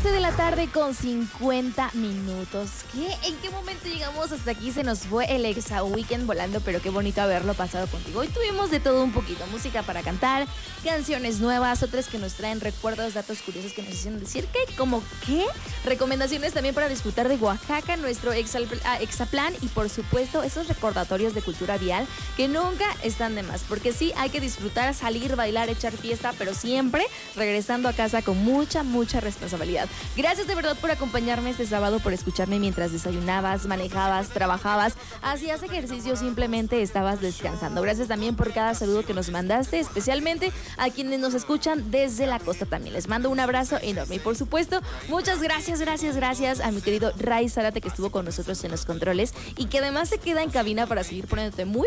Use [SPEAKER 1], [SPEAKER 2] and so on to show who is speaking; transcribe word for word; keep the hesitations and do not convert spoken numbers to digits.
[SPEAKER 1] doce de la tarde con cincuenta minutos. ¿Qué? ¿En qué momento llegamos hasta aquí? Se nos fue el Exa Weekend volando, pero qué bonito haberlo pasado contigo. Hoy tuvimos de todo un poquito, música para cantar, canciones nuevas, otras que nos traen recuerdos, datos curiosos que nos hicieron decir que, ¿como qué? Recomendaciones también para disfrutar de Oaxaca, nuestro Exa, ah, Exaplan y por supuesto esos recordatorios de cultura vial que nunca están de más, porque sí, hay que disfrutar, salir, bailar, echar fiesta, pero siempre regresando a casa con mucha, mucha responsabilidad. Gracias de verdad por acompañarme este sábado, por escucharme mientras desayunabas, manejabas, trabajabas, hacías ejercicio, simplemente estabas descansando. Gracias también por cada saludo que nos mandaste, especialmente a quienes nos escuchan desde la costa también. Les mando un abrazo enorme y por supuesto, muchas gracias, gracias, gracias a mi querido Ray Zárate que estuvo con nosotros en los controles y que además se queda en cabina para seguir poniéndote muy